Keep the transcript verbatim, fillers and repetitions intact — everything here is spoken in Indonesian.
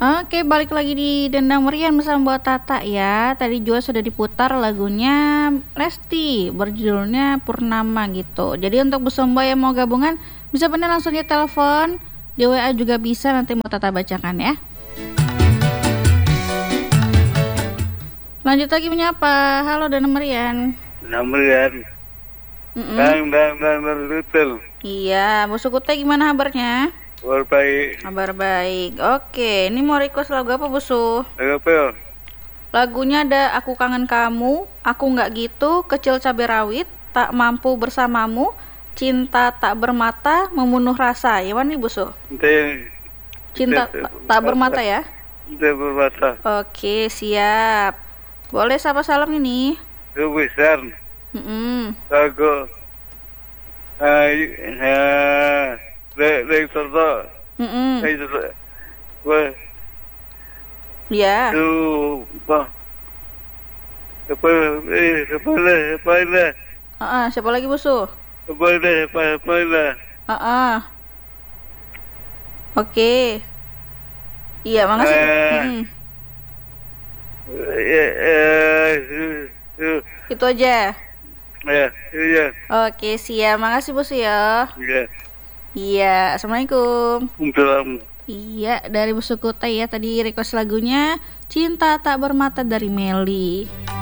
Oke, balik lagi di Dendang Merian bersama Mbak Tata ya. Tadi juga sudah diputar lagunya Lesti berjudulnya Purnama gitu. Jadi untuk Bu Somba yang mau gabungan bisa bener langsung di telepon, di W A juga bisa, nanti Mbak Tata bacakan ya. Lanjut lagi menyapa. Halo Dendang Merian. Dendang Merian. Mm-mm. Bang, bang, bang, bang, betul. Iya, Bu Sukute gimana kabarnya? Kabar baik. Kabar baik. Oke, ini mau request lagu apa Bu Su? Lagu apa ya? Lagunya ada Aku Kangen Kamu, Aku Nggak Gitu, Kecil Cabai Rawit, Tak Mampu Bersamamu, Cinta Tak Bermata, Membunuh Rasa. Ya nih Bu Su? Cinta, Cinta cinta Ta- Tak Bermata ya? cinta berbahasa. Oke, siap. Boleh sapa salam ini? Itu besar. Mm-mm. Lagu. Hai, ha, le, le, toto, Mm-mm. le, toto. Wah, Ya. itu, apa? Apa, eh, apa lah, apa lah, Ah, siapa lagi Bu Su? apa lah, apa, apa lah. Ah, Oke. Iya, makasih. Eh, Mm-mm. eh, eh, eh, Itu aja. ya, iya, Oke, siap. Makasih Bu Su ya. iya. Iya, Assalamualaikum. Waalaikumsalam. Iya, dari Bu Sukute ya, tadi request lagunya Cinta Tak Bermata dari Meli.